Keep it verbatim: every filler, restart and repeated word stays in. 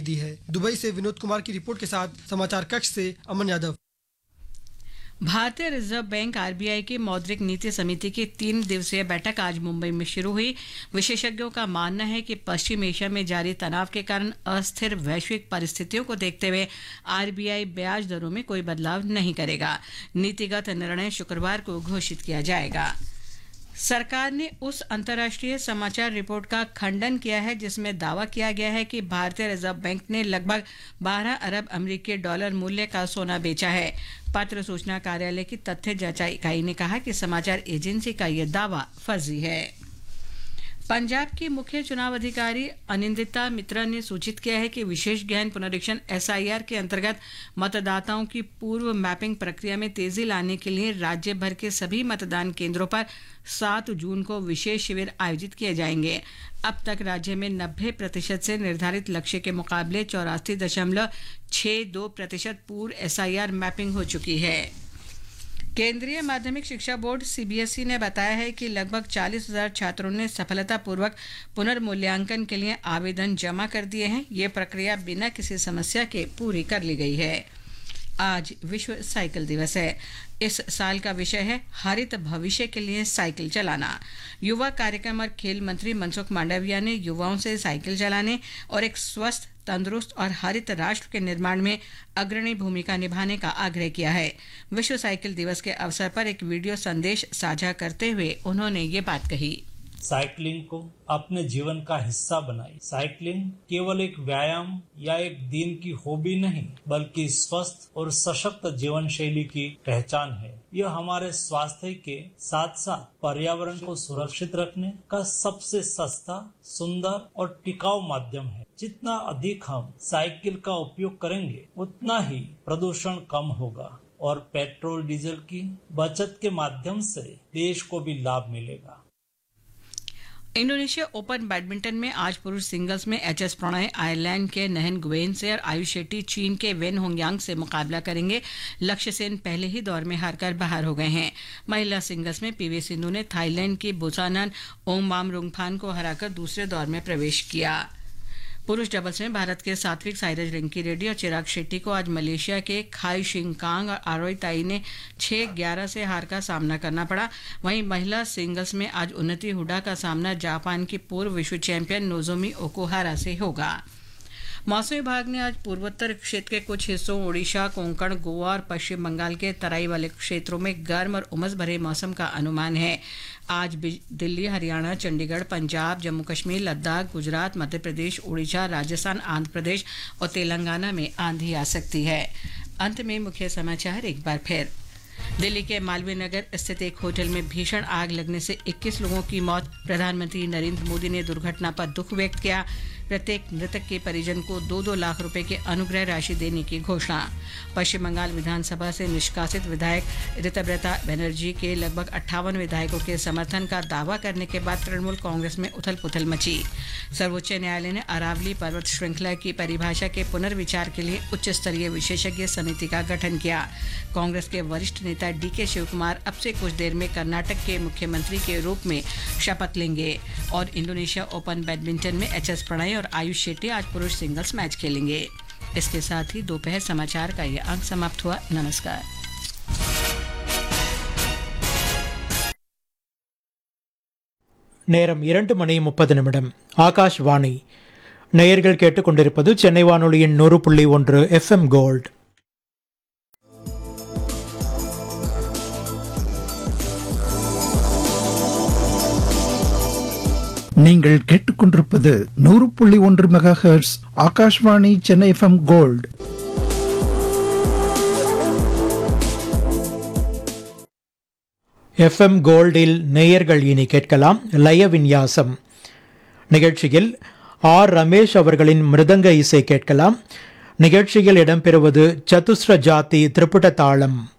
दी है। दुबई से विनोद कुमार की रिपोर्ट के साथ समाचार कक्ष से अमन यादव। भारतीय रिजर्व बैंक आरबीआई की मौद्रिक नीति समिति की तीन दिवसीय बैठक आज मुंबई में शुरू हुई। विशेषज्ञों का मानना है कि पश्चिम एशिया में जारी तनाव के कारण अस्थिर वैश्विक परिस्थितियों को देखते हुए आरबीआई ब्याज दरों में कोई बदलाव नहीं करेगा। नीतिगत निर्णय शुक्रवार को घोषित किया जाएगा। सरकार ने उस अंतर्राष्ट्रीय समाचार रिपोर्ट का खंडन किया है जिसमें दावा किया गया है कि भारतीय रिजर्व बैंक ने लगभग बारह अरब अमेरिकी डॉलर मूल्य का सोना बेचा है। पत्र सूचना कार्यालय की तथ्य जांच इकाई ने कहा कि समाचार एजेंसी का यह दावा फर्जी है। पंजाब की मुख्य चुनाव अधिकारी अनिंदिता मित्रा ने सूचित किया है कि विशेष गहन पुनरीक्षण एसआईआर के अंतर्गत मतदाताओं की पूर्व मैपिंग प्रक्रिया में तेजी लाने के लिए राज्य भर के सभी मतदान केंद्रों पर सात जून को विशेष शिविर आयोजित किए जाएंगे। अब तक राज्य में नब्बे प्रतिशत से निर्धारित लक्ष्य के मुकाबले चौरासी दशमलव छह दो प्रतिशत पूर्व एसआईआर मैपिंग हो चुकी है। केंद्रीय माध्यमिक शिक्षा बोर्ड सीबीएसई ने बताया है कि लगभग चालीस हजार छात्रों ने सफलतापूर्वक पुनर्मूल्यांकन के लिए आवेदन जमा कर दिए हैं। ये प्रक्रिया बिना किसी समस्या के पूरी कर ली गई है। आज विश्व साइकिल दिवस है। इस साल का विषय है हरित भविष्य के लिए साइकिल चलाना। युवा कार्यक्रम और खेल मंत्री मनसुख मांडविया ने युवाओं से साइकिल चलाने और एक स्वस्थ, तंदुरुस्त और हरित राष्ट्र के निर्माण में अग्रणी भूमिका निभाने का आग्रह किया है। विश्व साइकिल दिवस के अवसर पर एक वीडियो संदेश साझा करते हुए उन्होंने ये बात कही। साइकिलिंग को अपने जीवन का हिस्सा बनाई। साइकिलिंग केवल एक व्यायाम या एक दिन की हॉबी नहीं, बल्कि स्वस्थ और सशक्त जीवन शैली की पहचान है। यह हमारे स्वास्थ्य के साथ साथ पर्यावरण को सुरक्षित रखने का सबसे सस्ता, सुंदर और टिकाऊ माध्यम है। जितना अधिक हम साइकिल का उपयोग करेंगे, उतना ही प्रदूषण कम होगा और पेट्रोल डीजल की बचत के माध्यम से देश को भी लाभ मिलेगा। इंडोनेशिया ओपन बैडमिंटन में आज पुरुष सिंगल्स में एच एस प्रणय आयरलैंड के नहन गुवेन से और आयुष शेट्टी चीन के वेन होंगयांग से मुकाबला करेंगे। लक्ष्य सेन पहले ही दौर में हारकर बाहर हो गए हैं। महिला सिंगल्स में पीवी सिंधु ने थाईलैंड की बुसानन ओंगमामरुंगफान को हराकर दूसरे दौर में प्रवेश किया। पुरुष डबल्स में भारत के सात्विक साइराज रिंकी रेड्डी और चिराग शेट्टी को आज मलेशिया के खाई शिंगकांग और आरोई ताई ने छह ग्यारह से हार का सामना करना पड़ा। वहीं महिला सिंगल्स में आज उन्नति हुडा का सामना जापान की पूर्व विश्व चैंपियन नोजोमी ओकुहारा से होगा। मौसम विभाग ने आज पूर्वोत्तर क्षेत्र के कुछ हिस्सों, ओडिशा, कोंकण, गोवा और पश्चिम बंगाल के तराई वाले क्षेत्रों में गर्म और उमस भरे मौसम का अनुमान है। आज दिल्ली, हरियाणा, चंडीगढ़, पंजाब, जम्मू कश्मीर, लद्दाख, गुजरात, मध्य प्रदेश, उड़ीसा, राजस्थान, आंध्र प्रदेश और तेलंगाना में आंधी आ सकती है। अंत में मुख्य समाचार एक बार फिर। दिल्ली के मालवीय नगर स्थित एक होटल में भीषण आग लगने से इक्कीस लोगों की मौत। प्रधानमंत्री नरेंद्र मोदी ने दुर्घटना पर दुख व्यक्त किया। प्रत्येक मृतक के परिजन को दो दो लाख रुपए की अनुग्रह राशि देने की घोषणा। पश्चिम बंगाल विधानसभा से निष्कासित विधायक ऋतव्रता बनर्जी के लगभग अट्ठावन विधायकों के समर्थन का दावा करने के बाद तृणमूल कांग्रेस में उथल पुथल मची। सर्वोच्च न्यायालय ने अरावली पर्वत श्रृंखला की परिभाषा के पुनर्विचार के लिए उच्च स्तरीय विशेषज्ञ समिति का गठन किया। कांग्रेस के वरिष्ठ नेता डी के शिवकुमार अब से कुछ देर में कर्नाटक के मुख्यमंत्री के रूप में शपथ लेंगे। और इंडोनेशिया ओपन बैडमिंटन में एच एस प्रणय और आयुष शेट्टी आज पुरुष सिंगल्स मैच खेलेंगे। इसके साथ ही दोपहर समाचार का यह अंक समाप्त हुआ। नमस्कार। நேரம் இரண்டு மணி முப்பது நிமிடம். ஆகாஷ்வாணி. நேயர்கள் கேட்டுக்கொண்டிருப்பது சென்னை வானொலியின் நூறு புள்ளி ஒன்று எஃப்எம் கோல்ட். நீங்கள் கேட்டுக்கொண்டிருப்பது நூறு புள்ளி ஒன்று mega hertz Akashvani Chennai FM gold. FM கோல்டில் நேயர்கள் இனி கேட்கலாம் லய விந்யாசம். நிகழ்ச்சியில் ஆர் ரமேஷ் அவர்களின் மிருதங்க இசை கேட்கலாம். நிகழ்ச்சியில் இடம்பெறுவது சதுஸ்ர ஜாதி திரிபுட தாளம்.